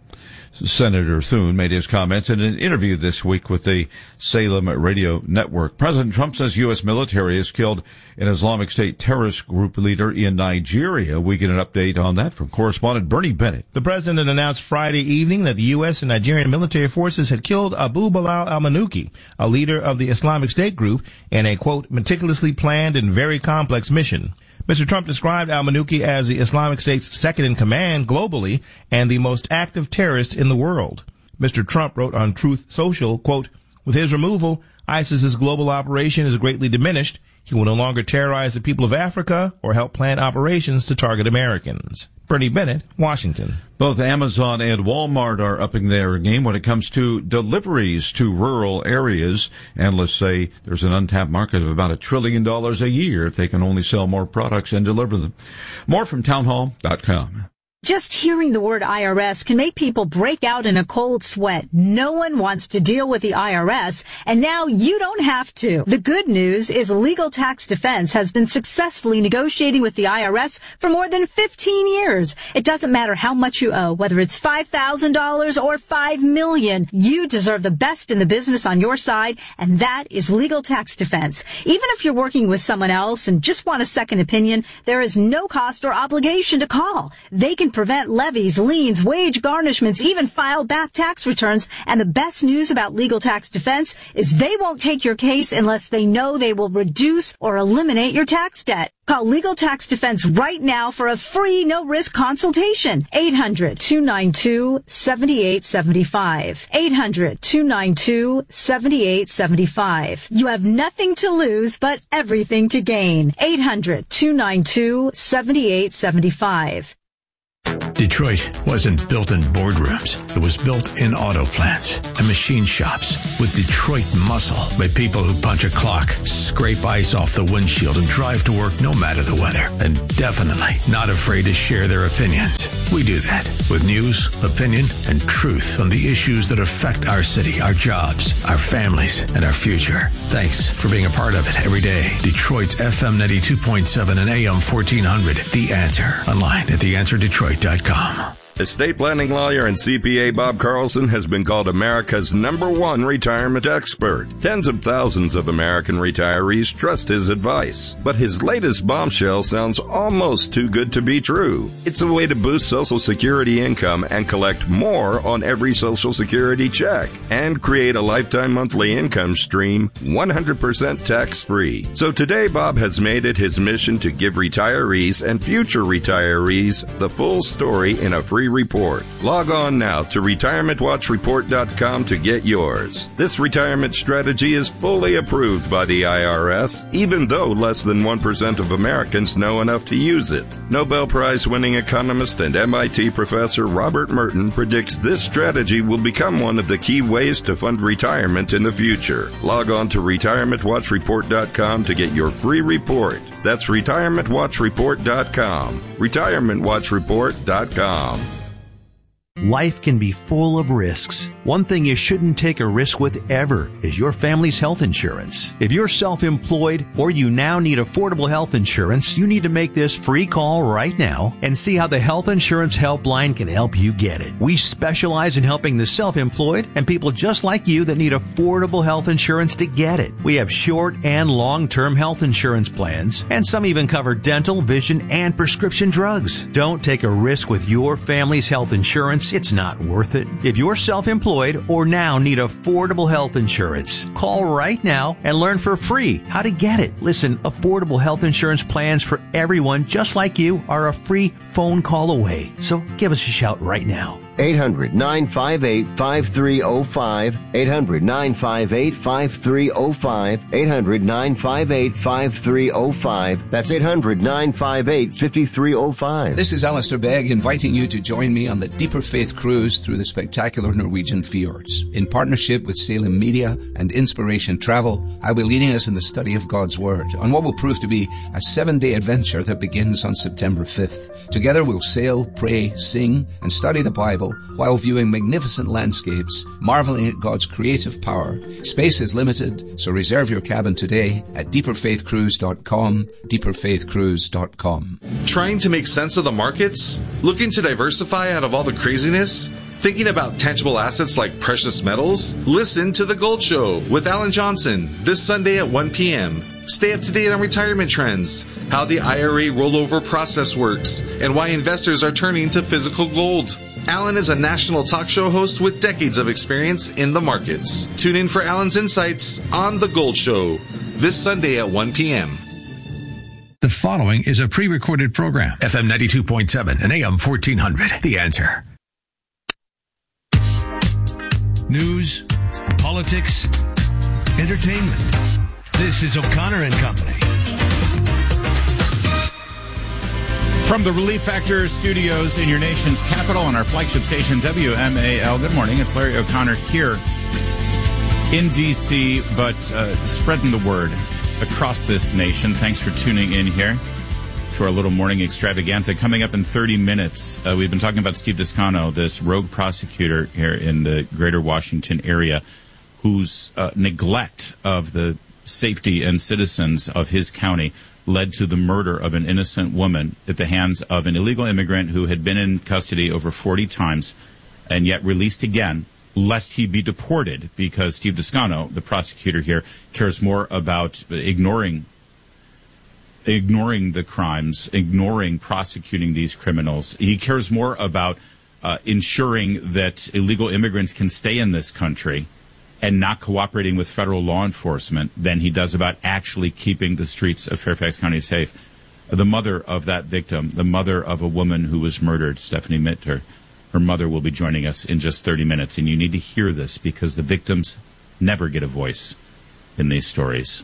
Senator Thune made his comments in an interview this week with the Salem Radio Network. President Trump says U S military has killed an Islamic State terrorist group leader in Nigeria. We get an update on that from correspondent Bernie Bennett. The president announced Friday evening that the U S and Nigerian military forces had killed Abu Bilal al-Manuki, a leader of the Islamic State group, in a, quote, meticulously planned and very complex mission. Mister Trump described al-Manuki as the Islamic State's second in command globally and the most active terrorist in the world. Mister Trump wrote on Truth Social, quote, with his removal, ISIS's global operation is greatly diminished. He will no longer terrorize the people of Africa or help plan operations to target Americans. Bernie Bennett, Washington. Both Amazon and Walmart are upping their game when it comes to deliveries to rural areas. Analysts say there's an untapped market of about a trillion dollars a year if they can only sell more products and deliver them. More from townhall dot com. Just hearing the word I R S can make people break out in a cold sweat. No one wants to deal with the I R S, and now you don't have to. The good news is Legal Tax Defense has been successfully negotiating with the I R S for more than fifteen years. It doesn't matter how much you owe, whether it's five thousand dollars or five million dollars. You deserve the best in the business on your side, and that is Legal Tax Defense. Even if you're working with someone else and just want a second opinion, there is no cost or obligation to call. They can prevent levies, liens, wage garnishments, even file back tax returns. And the best news about Legal Tax Defense is they won't take your case unless they know they will reduce or eliminate your tax debt. Call Legal Tax Defense right now for a free, no-risk consultation. eight hundred, two nine two, seven eight seven five. eight hundred, two nine two, seven eight seven five. You have nothing to lose but everything to gain. eight hundred, two nine two, seven eight seven five. Detroit wasn't built in boardrooms. It was built in auto plants and machine shops with Detroit muscle by people who punch a clock, scrape ice off the windshield, and drive to work no matter the weather. And definitely not afraid to share their opinions. We do that with news, opinion, and truth on the issues that affect our city, our jobs, our families, and our future. Thanks for being a part of it every day. Detroit's F M ninety-two point seven and A M fourteen hundred. The Answer. Online at the answer detroit dot com. Estate planning lawyer and C P A Bob Carlson has been called America's number one retirement expert. Tens of thousands of American retirees trust his advice. But his latest bombshell sounds almost too good to be true. It's a way to boost Social Security income and collect more on every Social Security check and create a lifetime monthly income stream one hundred percent tax-free. So today, Bob has made it his mission to give retirees and future retirees the full story in a free report. Log on now to retirement watch report dot com to get yours. This retirement strategy is fully approved by the I R S, even though less than one percent of Americans know enough to use it. Nobel Prize-winning economist and M I T professor Robert Merton predicts this strategy will become one of the key ways to fund retirement in the future. Log on to retirement watch report dot com to get your free report. That's retirement watch report dot com. retirement watch report dot com. Life can be full of risks. One thing you shouldn't take a risk with ever is your family's health insurance. If you're self-employed or you now need affordable health insurance, you need to make this free call right now and see how the Health Insurance Helpline can help you get it. We specialize in helping the self-employed and people just like you that need affordable health insurance to get it. We have short and long-term health insurance plans, and some even cover dental, vision, and prescription drugs. Don't take a risk with your family's health insurance. It's not worth it. If you're self-employed or now need affordable health insurance, call right now and learn for free how to get it. Listen, affordable health insurance plans for everyone just like you are a free phone call away. So give us a shout right now. eight hundred, nine five eight, five three zero five. eight hundred, nine five eight, five three zero five. eight hundred, nine five eight, five three zero five. That's eight hundred, nine five eight, five three zero five. This is Alistair Begg inviting you to join me on the Deeper Faith Cruise through the spectacular Norwegian fjords. In partnership with Salem Media and Inspiration Travel, I'll be leading us in the study of God's Word on what will prove to be a seven-day adventure that begins on September fifth. Together we'll sail, pray, sing, and study the Bible while viewing magnificent landscapes, marveling at God's creative power. Space is limited, so reserve your cabin today at deeper faith cruise dot com, deeper faith cruise dot com. Trying to make sense of the markets? Looking to diversify out of all the craziness? Thinking about tangible assets like precious metals? Listen to The Gold Show with Alan Johnson this Sunday at one p.m. Stay up to date on retirement trends, how the I R A rollover process works, and why investors are turning to physical gold. Alan is a national talk show host with decades of experience in the markets. Tune in for Alan's insights on The Gold Show this Sunday at one p.m. The following is a pre-recorded program. F M ninety-two point seven and A M fourteen hundred. The Answer. News, politics, entertainment. This is O'Connor and Company. From the Relief Factor studios in your nation's capital on our flagship station, W M A L. Good morning. It's Larry O'Connor here in D C, but uh, spreading the word across this nation. Thanks for tuning in here. to our little morning extravaganza. Coming up in thirty minutes, uh, we've been talking about Steve Descano, this rogue prosecutor here in the greater Washington area, whose uh, neglect of the safety and citizens of his county led to the murder of an innocent woman at the hands of an illegal immigrant who had been in custody over forty times and yet released again, lest he be deported, because Steve Descano, the prosecutor here, cares more about ignoring ignoring the crimes, ignoring prosecuting these criminals. He cares more about uh, ensuring that illegal immigrants can stay in this country and not cooperating with federal law enforcement than he does about actually keeping the streets of Fairfax County safe. The mother of that victim, the mother of a woman who was murdered, Stephanie Mitter, her mother will be joining us in just thirty minutes, and you need to hear this because the victims never get a voice in these stories.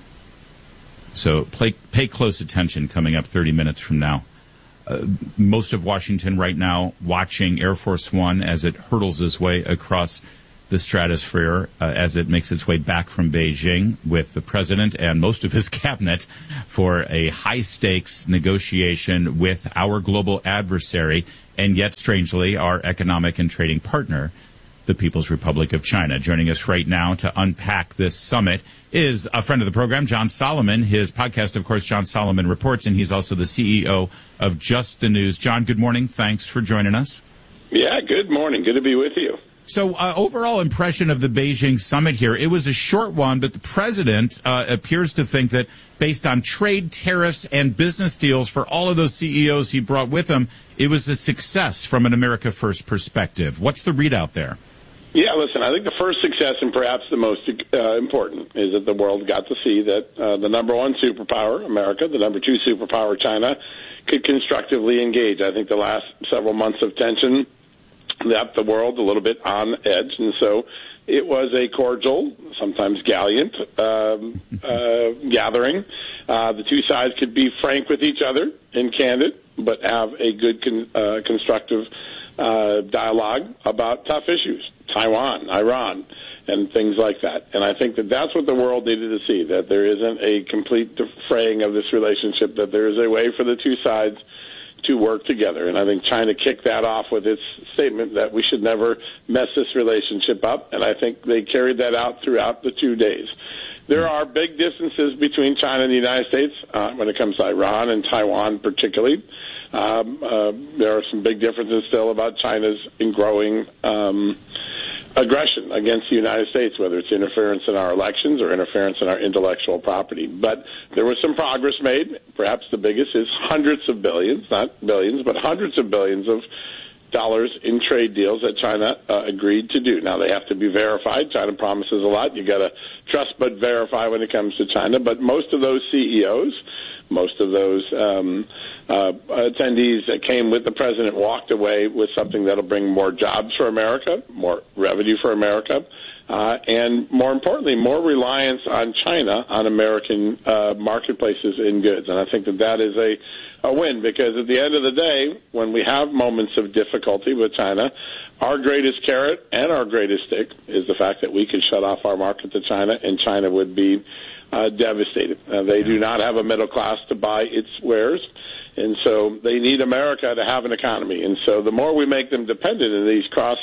So play, pay close attention coming up thirty minutes from now. Uh, most of Washington right now watching Air Force One as it hurtles its way across the stratosphere, uh, as it makes its way back from Beijing with the president and most of his cabinet for a high-stakes negotiation with our global adversary and yet, strangely, our economic and trading partner, the People's Republic of China. Joining us right now to unpack this summit is a friend of the program, John Solomon. His podcast, of course, John Solomon Reports, and he's also the C E O of Just the News. John, good morning. Thanks for joining us. Yeah, good morning. Good to be with you. So, uh, overall impression of the Beijing summit here, it was a short one, but the president uh, appears to think that based on trade tariffs and business deals for all of those C E Os he brought with him, it was a success from an America First perspective. What's the readout there? Yeah, listen, I think the first success and perhaps the most uh, important is that the world got to see that uh, the number one superpower, America, the number two superpower, China, could constructively engage. I think the last several months of tension left the world a little bit on edge, and so it was a cordial, sometimes gallant, um, uh, gathering. Uh, the two sides could be frank with each other and candid, but have a good, con- uh, constructive uh, dialogue about tough issues, Taiwan, Iran, and things like that. And I think that that's what the world needed to see, that there isn't a complete fraying of this relationship, that there is a way for the two sides to work together. And I think China kicked that off with its statement that we should never mess this relationship up, and I think they carried that out throughout the two days. There are big distances between China and the United States uh, when it comes to Iran and Taiwan particularly. Um, uh, there are some big differences still about China's growing um, aggression against the United States, whether it's interference in our elections or interference in our intellectual property. But there was some progress made. Perhaps the biggest is hundreds of billions, not billions, but hundreds of billions of dollars in trade deals that China uh, agreed to do. Now, they have to be verified. China promises a lot. You got to trust but verify when it comes to China. But most of those C E Os, most of those um, uh, attendees that came with the president walked away with something that'll bring more jobs for America, more revenue for America, uh, and more importantly, more reliance on China on American uh, marketplaces and goods. And I think that that is a, a win, because at the end of the day, when we have moments of difficulty with China, our greatest carrot and our greatest stick is the fact that we could shut off our market to China, and China would be uh, devastated. Uh, they do not have a middle class to buy its wares, and so they need America to have an economy. And so the more we make them dependent in these cross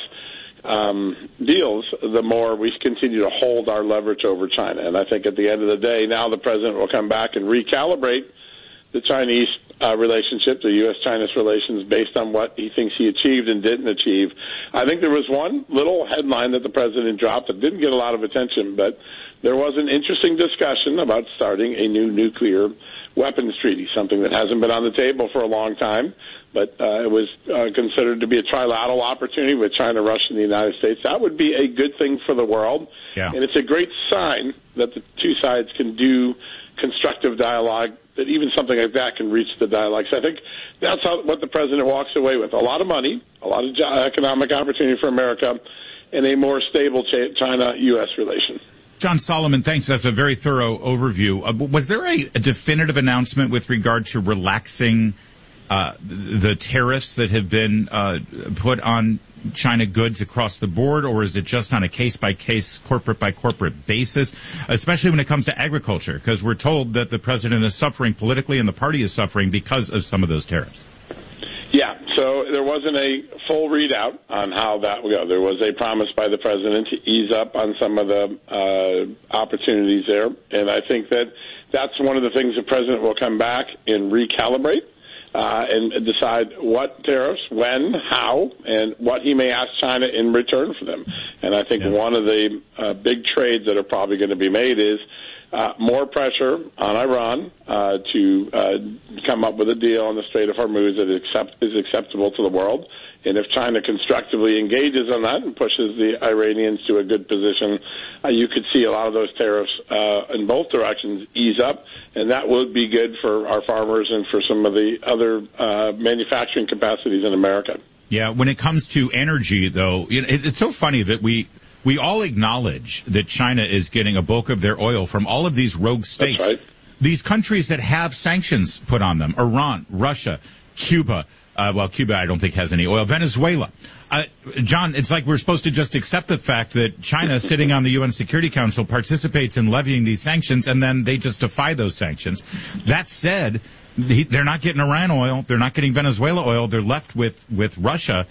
um, deals, the more we continue to hold our leverage over China. And I think at the end of the day, now the president will come back and recalibrate the Chinese uh, relationship, the U S China's relations, based on what he thinks he achieved and didn't achieve. I think there was one little headline that the president dropped that didn't get a lot of attention, but there was an interesting discussion about starting a new nuclear weapons treaty, something that hasn't been on the table for a long time, but uh, it was uh, considered to be a trilateral opportunity with China, Russia, and the United States. That would be a good thing for the world, yeah. And it's a great sign that the two sides can do constructive dialogue, that even something like that can reach the dialogue. So I think that's how, what the president walks away with. A lot of money, a lot of economic opportunity for America, and a more stable China-U S relation. John Solomon, thanks. That's a very thorough overview. Uh, was there a, a definitive announcement with regard to relaxing uh, the tariffs that have been uh, put on China goods across the board, or is it just on a case-by-case, corporate-by-corporate basis, especially when it comes to agriculture? Because we're told that the president is suffering politically and the party is suffering because of some of those tariffs. Yeah, so there wasn't a full readout on how that would go. There was a promise by the president to ease up on some of the uh, opportunities there, and I think that that's one of the things the president will come back and recalibrate uh, and decide what tariffs, when, how, and what he may ask China in return for them. And I think yeah. one of the uh, big trades that are probably going to be made is Uh, more pressure on Iran uh, to uh, come up with a deal on the Strait of Hormuz that is, accept- is acceptable to the world. And if China constructively engages on that and pushes the Iranians to a good position, uh, you could see a lot of those tariffs uh, in both directions ease up, and that would be good for our farmers and for some of the other uh, manufacturing capacities in America. Yeah, when it comes to energy, though, it's so funny that we we all acknowledge that China is getting a bulk of their oil from all of these rogue states. That's right. These countries that have sanctions put on them: Iran, Russia, Cuba. Uh, well, Cuba, I don't think has any oil. Venezuela. Uh, John, it's like we're supposed to just accept the fact that China, sitting on the U N Security Council, participates in levying these sanctions, and then they just defy those sanctions. That said, they're not getting Iran oil. They're not getting Venezuela oil. They're left with, with Russia.